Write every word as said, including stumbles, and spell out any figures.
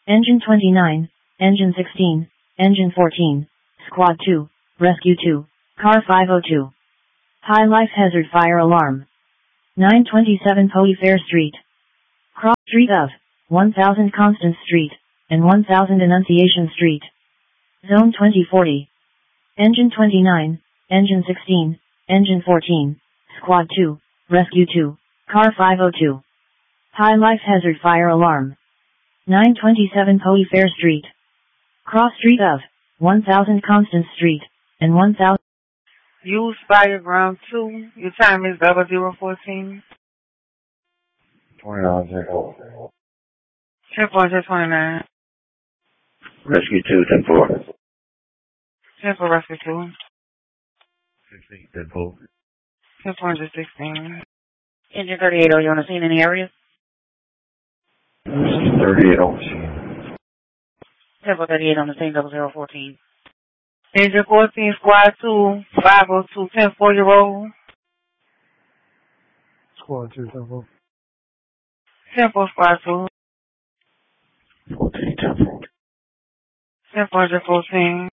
Engine twenty-nine, Engine sixteen, Engine fourteen, Squad two, Rescue two, Car five oh two. High Life Hazard Fire Alarm. nine twenty-seven Polyfair Street. Cross Street of one thousand Constance Street, and one thousand Annunciation Street. Zone twenty forty. Engine twenty-nine, Engine sixteen, Engine fourteen, Squad two, Rescue two, Car five oh two. High Life Hazard Fire Alarm. nine twenty-seven Polyfair Street. Cross Street of one thousand Constance Street, and one thousand... Use Fire Ground two. Your time is double zero fourteen. twenty-nine, ten four. ten four, twenty-nine. Rescue two, ten four. ten four, Rescue two. sixteen, ten four. ten four, sixteen. Engine thirty-eight, are you on the scene in the area? thirty-eight on the scene. ten four, thirty-eight on the scene, double zero fourteen. Engine fourteen, Squad two, five oh two, ten four year old. Squad two, ten four. ten four, Squad two. fourteen, ten four. ten four, fourteen.